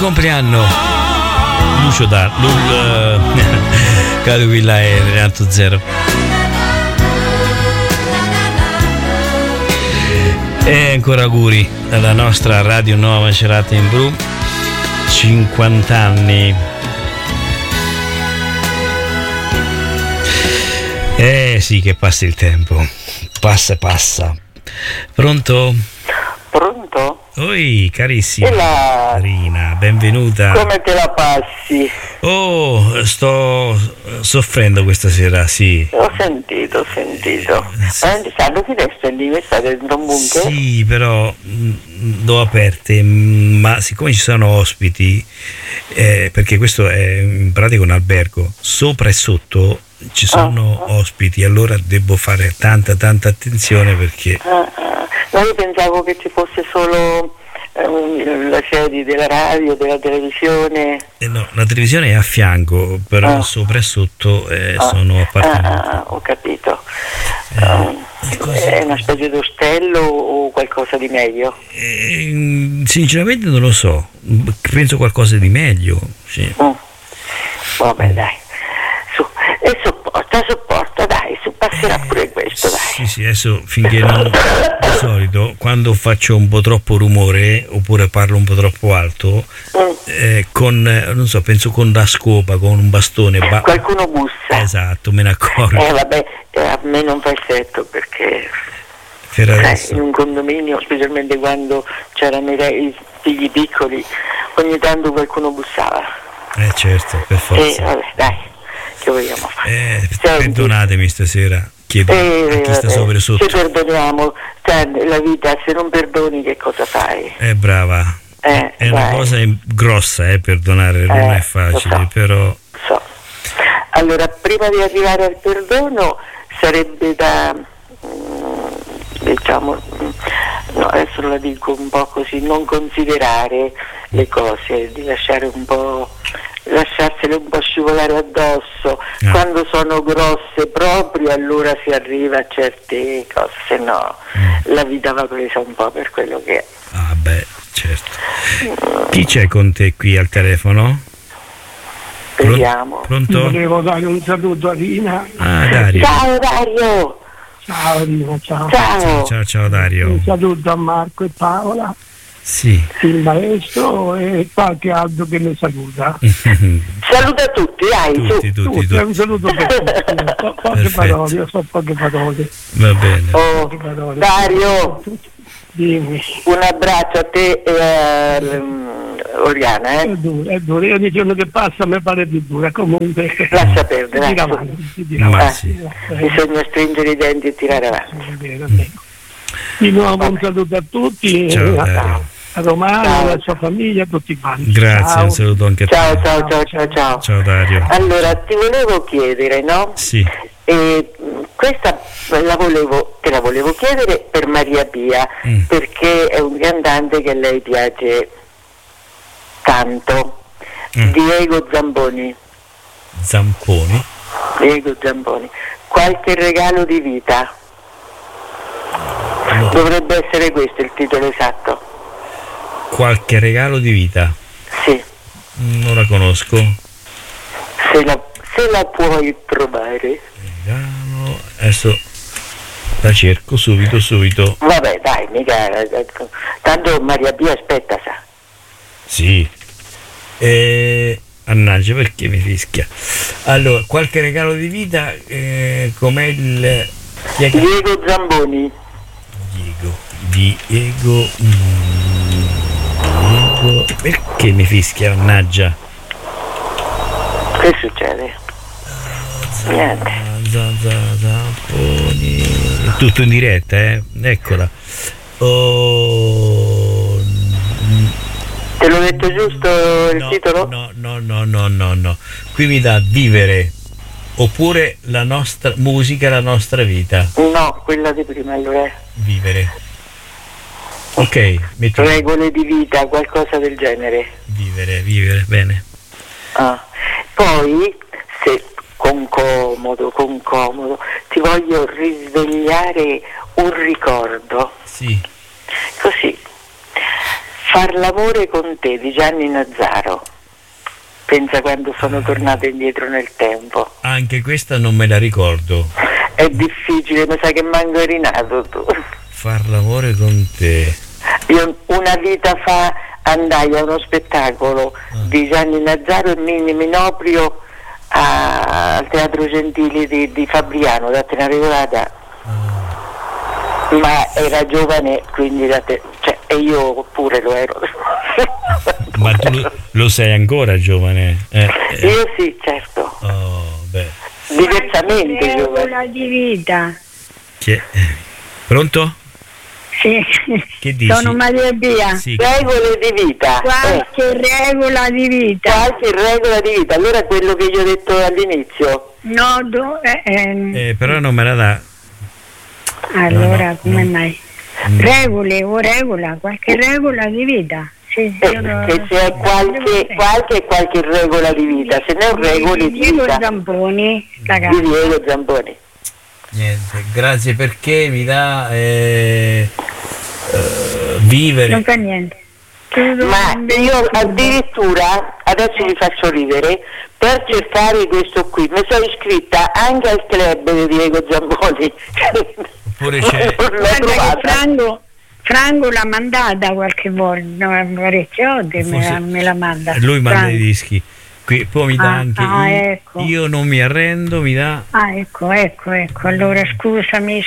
Compleanno Lucio Claudio Villa e Renato Zero. E ancora auguri alla nostra Radio Nuova Macerata in Blu, 50 anni. Sì, che passa il tempo, passa. Pronto? Oi, carissima Rina, benvenuta. Come te la passi? Oh, sto soffrendo questa sera, sì. Ho sentito. Stanno finestrelle, mi sta dentro un bunker? Sì, però l'ho aperte, ma siccome ci sono ospiti, perché questo è in pratica un albergo, sopra e sotto ci sono ospiti, allora devo fare tanta attenzione perché... No, io pensavo che ci fosse solo la sede della radio, della televisione. No, la televisione è a fianco, però sopra e sotto sono appartamenti. Ho capito. È una specie di ostello o qualcosa di meglio? Sinceramente non lo so, penso qualcosa di meglio, sì. Vabbè, dai. Su, e sopporta, dai, passerà pure questo, dai. Sì, adesso finché non... Di solito quando faccio un po' troppo rumore oppure parlo un po' troppo alto, con, non so, penso con la scopa, con un bastone... Qualcuno bussa. Esatto, me ne accorgo. Vabbè, a me non fa effetto perché... Per adesso. In un condominio, specialmente quando c'erano i figli piccoli, ogni tanto qualcuno bussava. Certo, per forza. Vabbè, dai, che vogliamo fare? Perdonatemi stasera, chiedo a chi sta sopra e sotto. Ci perdoniamo, la vita, se non perdoni che cosa fai? Brava, è una cosa grossa, perdonare, non è facile, però... So. Allora, prima di arrivare al perdono sarebbe da... diciamo, no, adesso la dico un po' così, non considerare le cose, di lasciarsele un po' scivolare addosso. Quando sono grosse proprio, allora si arriva a certe cose, se no la vita va presa un po' per quello che è. Certo. Chi c'è con te qui al telefono? Vediamo. Pronto? Volevo dare un saluto a Rina. Dario. Ciao Dario. Ciao Rina, Ciao Dario. Un saluto a Marco e Paola. Sì. Il maestro e qualche altro che ne saluta. Saluta tutti, dai. Tutti. Un saluto per tutti. Poche parole. Va bene. Dario, dimmi. Un abbraccio a te e a Oriana. È duro. Io ogni giorno che passa mi pare più dura. Comunque lascia perdere. Bisogna stringere i denti e tirare avanti. Di nuovo un saluto a tutti. Ciao, a Romano, alla sua famiglia, a tutti quanti. Grazie, un saluto anche a te. Ciao Dario. Allora, ti volevo chiedere, no? Sì. Questa te la volevo chiedere per Maria Pia, perché è un cantante che a lei piace tanto. Diego Zamboni. Diego Zamboni. Qualche regalo di vita. No. Dovrebbe essere questo il titolo esatto. Qualche regalo di vita? Sì. Non la conosco. Se la puoi trovare. Regalo. Adesso la cerco subito. Vabbè, dai, mica. Tanto Maria Pia aspetta, sa. Sì. Annaggia, perché mi fischia? Allora, qualche regalo di vita, com'è il... Diego Zamboni. Diego, perché mi fischia, mannaggia? Che succede? Niente. Zamponi. Tutto in diretta, eccola. Te l'ho detto giusto il titolo? No. Qui mi dà vivere. Oppure la nostra musica, la nostra vita. No, quella di prima, allora. Vivere. Ok, regole di vita, qualcosa del genere. Vivere, bene. Poi, se con comodo, ti voglio risvegliare un ricordo. Sì. Così. Far l'amore con te di Gianni Nazzaro. Pensa quando sono tornata indietro nel tempo. Anche questa non me la ricordo. È difficile, mi sa che manco eri nato tu. Far l'amore con te. Io una vita fa andai a uno spettacolo di Gianni Nazzaro e Mini Minoprio al Teatro Gentili di Fabriano, da Tenarevolata. Ma era giovane, quindi e io pure lo ero. Ma tu lo sei ancora giovane? Io sì, certo. Oh, beh. Diversamente giovane. Regola di vita. Pronto? Sì. Che dici? Sono Maria Pia. Sì. Regole di vita. Qualche regola di vita. Qualche regola di vita. Allora quello che gli ho detto all'inizio. No, però non me la dà. allora come mai? Regole o regola, qualche regola di vita. Sì, che c'è qualche regola di vita, se non regole di Diego vita. Zamponi, Di Diego Zamponi. Niente, grazie perché mi dà vivere. Non fa niente. Ma io addirittura, adesso vi faccio ridere, per cercare questo qui mi sono iscritta anche al club di Diego Zamponi. Oppure c'è Guarda che Franco l'ha mandata qualche volta, parecchie volte me la manda. Lui manda Franco. i dischi. Poi mi dà anche ecco. Io non mi arrendo, mi dà. Ecco. Allora scusatemi.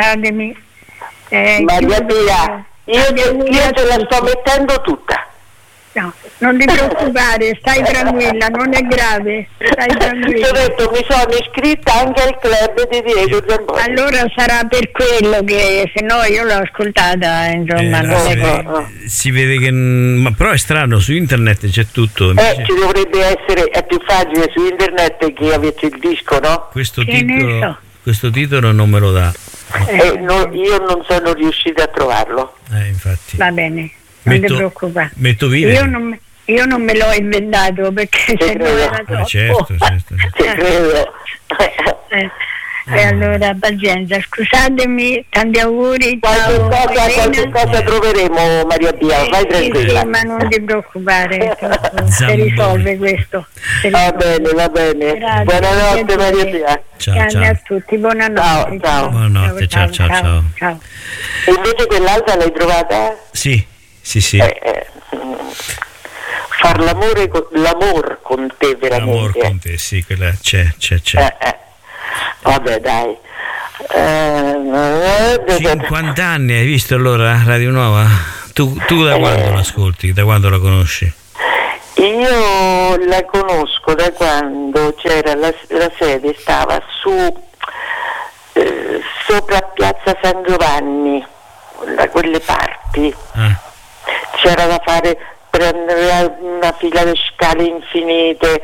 Maria Pia, io ce la sto mettendo tutta. No, non ti preoccupare, stai tranquilla, non è grave, stai Ti tranquilla. ho detto, mi sono iscritta anche al club di Diego Zamponi. Allora sarà per quello che, se no io l'ho ascoltata, insomma. Si vede che. Ma però è strano, su internet c'è tutto. Invece, Ci dovrebbe essere, è più facile su internet che avete il disco, no? questo Che ne titolo, so. questo titolo non me lo dà. Io non sono riuscita a trovarlo. Infatti. Va bene, non ti preoccupare. Metto vivere. Io non me l'ho inventato perché se no era troppo. Certo. Ci credo. E allora pazienza, scusatemi, tanti auguri. Qualche cosa troveremo, Maria Pia, vai tranquilla. Sì, ma non ti preoccupare, si Zamboni. risolve questo. Va bene. Grazie. Buonanotte Maria Pia. Ciao a tutti, buonanotte. Ciao. Buonanotte, ciao. E invece quell'altra l'hai trovata? Sì. Far l'amor con te veramente. L'amor con te, sì, quella c'è. Vabbè dai. 50 anni hai visto allora Radio Nuova? Tu da quando l'ascolti? Da quando la conosci? Io la conosco da quando c'era la sede, stava sopra Piazza San Giovanni, da quelle parti. C'era da fare, prendere una fila di scale infinite.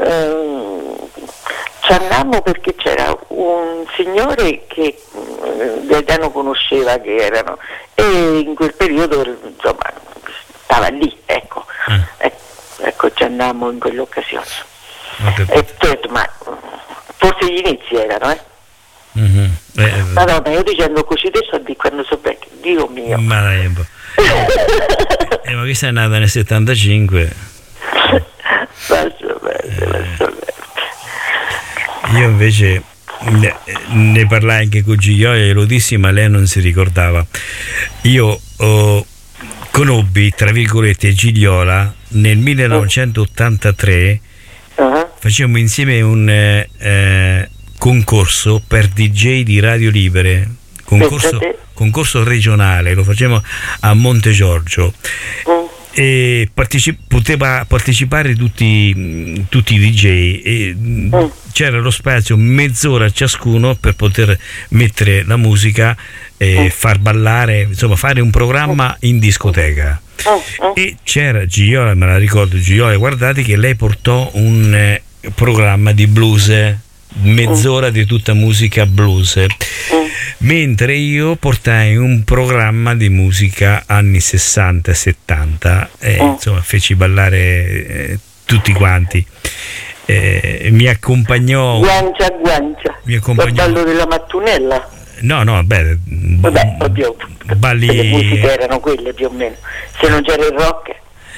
Ci andammo perché c'era un signore che Gaetano conosceva, che erano, e in quel periodo insomma stava lì, ecco. Ecco, ci andammo in quell'occasione. E detto, ma forse gli inizi erano, Madonna, io dicendo così adesso di quando so vecchio, Dio mio. Ma questa è nata nel 75. Lascia bene. Io invece ne parlai anche con Gigliola e lo dissi, ma lei non si ricordava. Io conobbi, tra virgolette, Gigliola nel 1983. Facemmo insieme un concorso per DJ di Radio Libere, concorso regionale, lo facevamo a Monte Giorgio. E poteva partecipare tutti i DJ e c'era lo spazio mezz'ora ciascuno per poter mettere la musica e far ballare, insomma fare un programma in discoteca. E c'era Gigliola, me la ricordo, Gigliola, guardate che lei portò un programma di blues, mezz'ora di tutta musica blues, mentre io portai un programma di musica anni 60 e 70 e insomma feci ballare tutti quanti. Mi accompagnò Guancia, il ballo della mattunella. No, beh, oddio, balli... le musiche erano quelle più o meno, se non c'era il rock.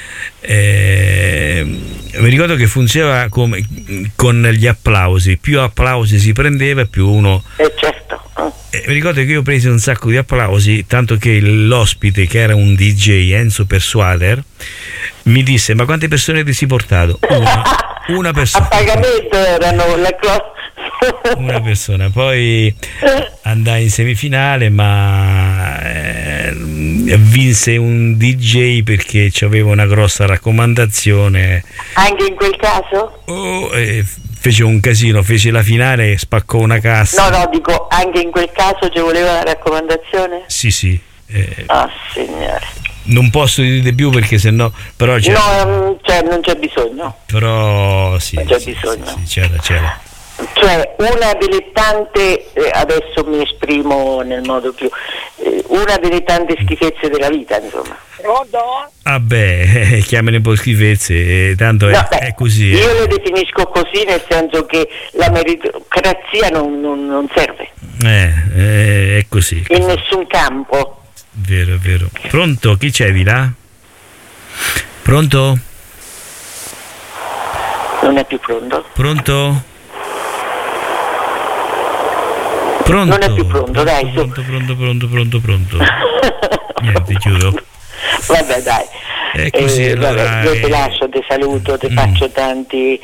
Mi ricordo che funzionava come con gli applausi, più applausi si prendeva più uno... certo. Mi ricordo che io presi un sacco di applausi, tanto che l'ospite, che era un DJ, Enzo Persuader, mi disse: ma quante persone ti sei portato? Una persona. A pagamento erano la cosa. Una persona. Poi andai in semifinale, ma vinse un DJ perché aveva una grossa raccomandazione. Anche in quel caso? Fece un casino, fece la finale e spaccò una cassa. No, dico, anche in quel caso ci voleva la raccomandazione? Sì. Signore. Non posso dire di più perché sennò, però c'è... No, non c'è bisogno. Però sì. Non c'è bisogno. Sì, c'era. Cioè, una delle tante, adesso mi esprimo nel modo più, una delle tante schifezze della vita, insomma. Pronto? Vabbè, chiamane un po' schifezze, tanto è così. Io le definisco così, nel senso che la meritocrazia non serve. È così. In nessun campo. Vero. Pronto? Chi c'è di là? Pronto? Non è più pronto. Pronto? Non è più pronto, dai. Pronto. Niente, chiudo. Vabbè, dai. È così, allora, io ti lascio, ti saluto, ti faccio tanti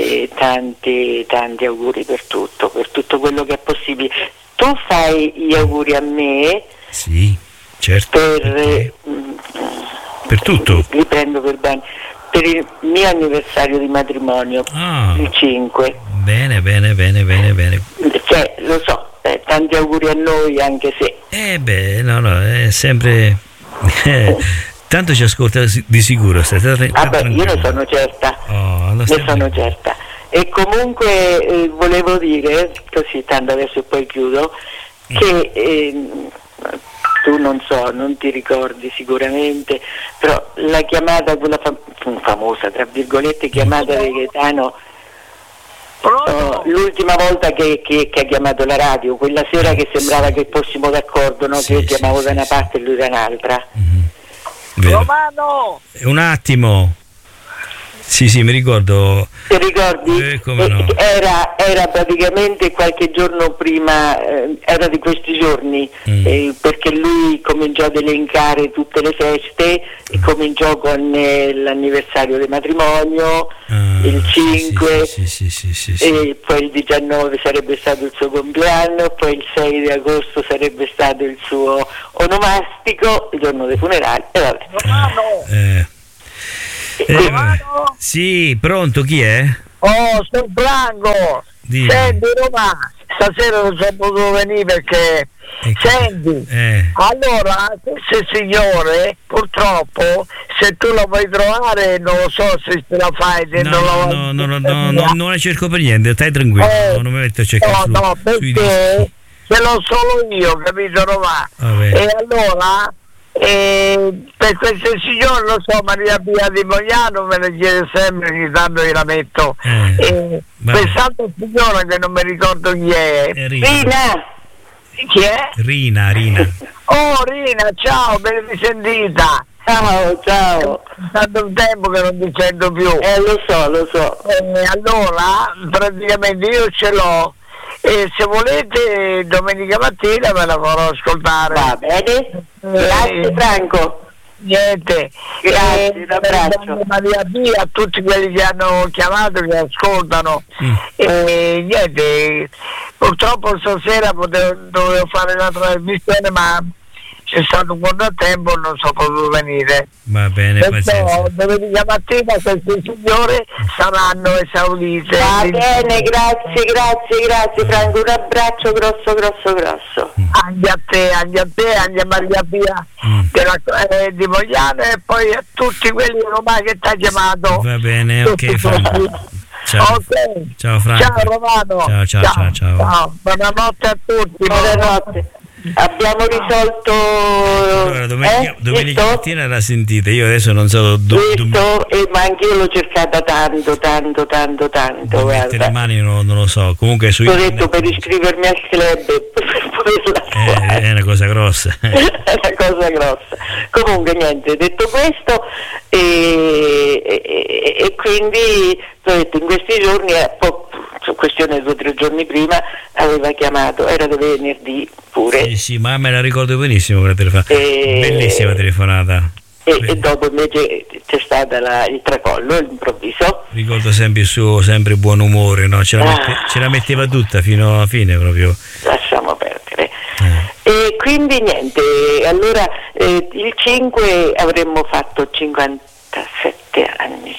auguri per tutto quello che è possibile. Tu fai gli auguri a me. Sì, certo. Per tutto. Li prendo per bene. Per il mio anniversario di matrimonio, il 5. Bene. Cioè, lo so. Tanti auguri a noi, anche se è sempre tanto ci ascolta di sicuro. Io ne sono certa. Sono certa. E comunque volevo dire così, tanto adesso poi chiudo, che tu non ti ricordi sicuramente, però la chiamata, quella famosa tra virgolette chiamata di Gaetano, l'ultima volta che ha chiamato la radio, quella sera che sembrava che fossimo d'accordo, no? Che io chiamavo da una parte e lui da un'altra. Romano! Un attimo. Sì, mi ricordo. Ti ricordi? Come no? Era praticamente qualche giorno prima, era di questi giorni, perché lui cominciò ad elencare tutte le feste, e cominciò con l'anniversario del matrimonio, il 5, sì. E poi il 19 sarebbe stato il suo compleanno, poi il 6 di agosto sarebbe stato il suo onomastico, il giorno dei funerali, e vabbè. Sì, pronto, chi è? Sono Franco. Senti, Roma, stasera non sono potuto venire perché senti, allora questo signore purtroppo, se tu lo vuoi trovare, non lo so se te la fai. Non la cerco per niente, stai tranquillo, non mi metto a cercare perché ce l'ho solo io, capito, Roma? E allora per questo signore, lo so, Maria Pia di Mogliano me le chiede sempre, ogni tanto gliela metto. Quest'altro signore che non mi ricordo chi è. Rina! Chi è? Rina. Oh, Rina, ciao, ben risentita. Ciao. Tanto tempo che non ti sento più. Lo so. Allora, praticamente io ce l'ho. E se volete domenica mattina ve la farò ascoltare. Va bene, grazie Franco. Niente, grazie, un abbraccio. Maria Pia, a tutti quelli che hanno chiamato, che ascoltano. E niente, purtroppo stasera dovevo fare la trasmissione, ma c'è stato un po' da tempo, non sono potuto venire. Va bene, perciò domenica mattina questi signore saranno esaurite. Va bene, grazie Franco, un abbraccio grosso. Anche a te, anche a Maria Pia di Mogliano, e poi a tutti quelli romani che ti ha chiamato. Va bene, ok Franco. Ciao. Okay. Ciao Franco. Ciao Romano. Ciao. Buonanotte a tutti. Buonanotte. Abbiamo risolto. Allora, domenica mattina la sentite, io adesso non so ma anch'io l'ho cercata tanto. Mette le mani non lo so, comunque su ho detto per iscrivermi al club è una cosa grossa. È una cosa grossa. Comunque niente, detto questo, e quindi ho detto in questi giorni, questione 2 o 3 giorni prima, aveva chiamato, era venerdì pure. Sì, ma me la ricordo benissimo quella telefonata. Bellissima telefonata. E dopo invece c'è stata il tracollo, l'improvviso. Ricordo sempre il suo buon umore, no? Ce la metteva tutta fino alla fine proprio. Lasciamo perdere. E quindi niente, allora il 5 avremmo fatto 57 anni.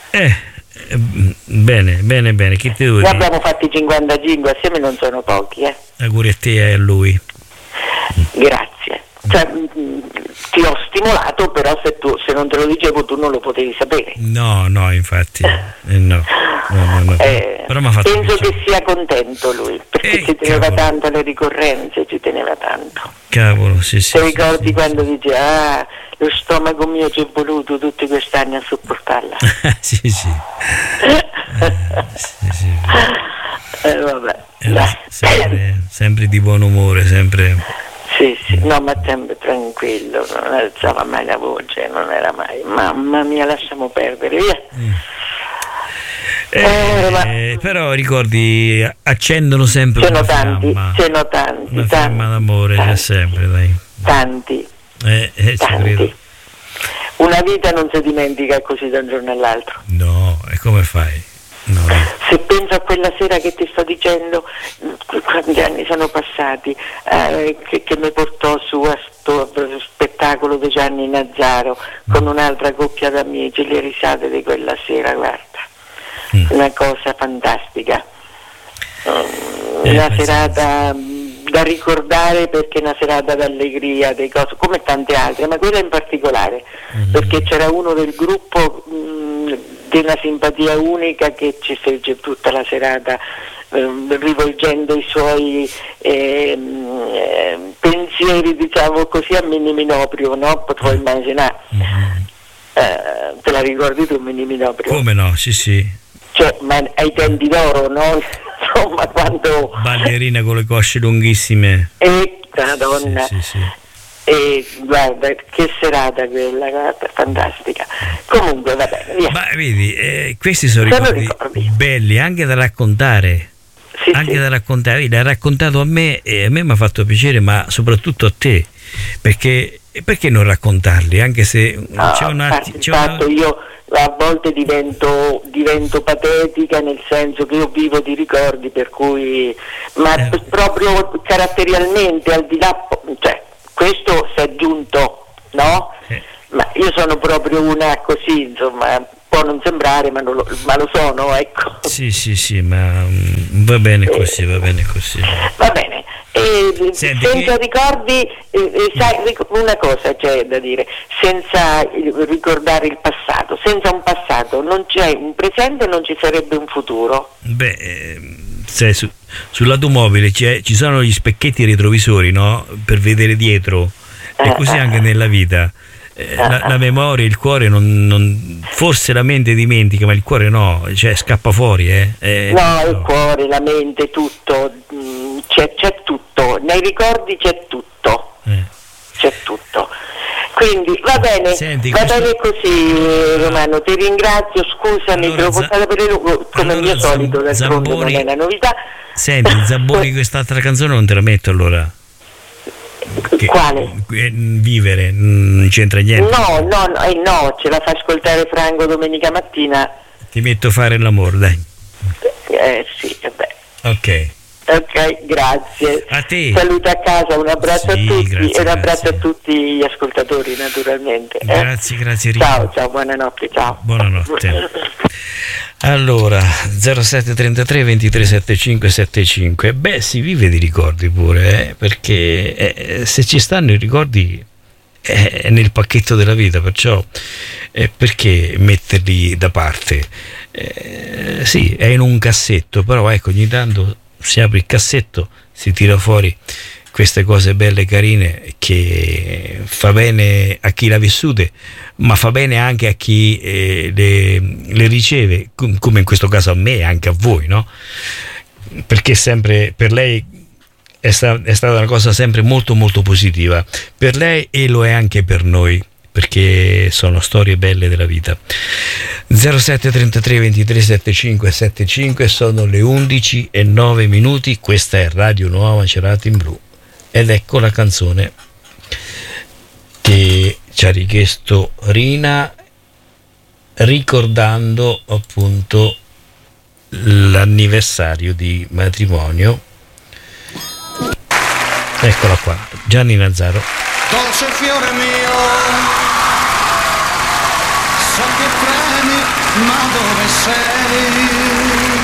Bene, che ti devo dire? Abbiamo fatti 55 assieme, non sono pochi. Auguri a te e a lui. Grazie. Cioè, ti ho stimolato, però se non te lo dicevo tu non lo potevi sapere. No, infatti. No. Però m'ha fatto penso piacere. che sia contento lui, perché ci teneva tanto alle ricorrenze, ci teneva tanto. Cavolo, sì. Ti ricordi quando dice lo stomaco mio ci è voluto tutti questi anni a sopportarla? Sì. Vabbè. Sempre di buon umore, sempre. Sì, no, ma sempre tranquillo, non alzava mai la voce, non era mai, mamma mia, lasciamo perdere, via. Però ricordi, accendono sempre una fiamma d'amore, c'è sempre, dai. Tanti. Credo. Una vita non si dimentica così da un giorno all'altro. No, e come fai? No. Se penso a quella sera che ti sto dicendo, quanti anni sono passati, che mi portò su a sto spettacolo di Gianni Nazzaro con un'altra coppia d'amici, le risate di quella sera, guarda, una cosa fantastica, una serata da ricordare, perché è una serata d'allegria, di cose, come tante altre, ma quella in particolare, perché c'era uno del gruppo di una simpatia unica che ci fece tutta la serata, rivolgendo i suoi pensieri, diciamo così, a Mini Minoprio, no? Puoi immaginare. Te la ricordi tu, Mini Minoprio? Come no, sì. Cioè, ma ai tempi d'oro, no? Insomma, quando... Ballerina con le cosce lunghissime. Madonna. Sì. E guarda che serata quella, guarda, fantastica. Comunque va bene, via. Ma vedi, questi sono ricordi belli anche da raccontare. Da raccontare, l'hai raccontato a me e a me mi ha fatto piacere, ma soprattutto a te, perché non raccontarli, anche se c'è un attimo. Io a volte divento patetica, nel senso che io vivo di ricordi, per cui, ma proprio caratterialmente, al di là, cioè questo si è aggiunto, no? Ma io sono proprio una così, insomma, può non sembrare, ma lo sono, ecco. Sì, ma va bene così. Va bene. Senza ricordi, sai, una cosa c'è da dire, senza ricordare il passato, senza un passato non c'è un presente, non ci sarebbe un futuro. Sull'automobile ci sono gli specchietti retrovisori, no? Per vedere dietro, e così anche nella vita. La memoria, il cuore forse la mente dimentica, ma il cuore no, cioè scappa fuori. Il cuore, la mente, tutto, c'è tutto, nei ricordi c'è tutto. C'è tutto. Quindi va bene, bene così, Romano, ti ringrazio, scusami, allora, te lo posso sapere come al mio solito, d'altronde non è una novità. Senti, Zamboni, quest'altra canzone non te la metto allora? Quale? Vivere, non c'entra niente. No, ce la fa ascoltare Franco domenica mattina. Ti metto a fare l'amore, dai. Sì, vabbè. Ok, grazie. A te. Saluto a casa, un abbraccio a tutti, grazie, e un abbraccio a tutti gli ascoltatori, naturalmente. Grazie Rita. Ciao, buonanotte, ciao. Buonanotte. Allora, 0733 23 75 75. Si vive di ricordi pure, perché se ci stanno i ricordi è nel pacchetto della vita, perciò perché metterli da parte? Sì, è in un cassetto, però ecco, ogni tanto si apre il cassetto, si tira fuori queste cose belle e carine che fa bene a chi l'ha vissute, ma fa bene anche a chi le riceve, come in questo caso a me e anche a voi, no? Perché sempre per lei è stata una cosa sempre molto molto positiva per lei, e lo è anche per noi, perché sono storie belle della vita. 07 33 23 75 75, sono le 11:09. Questa è Radio Nuova Macerata in Blu, ed ecco la canzone che ci ha richiesto Rina, ricordando appunto l'anniversario di matrimonio. Eccola qua, Gianni Nazzaro. Dolce fiore mio, so che tremi, ma dove sei?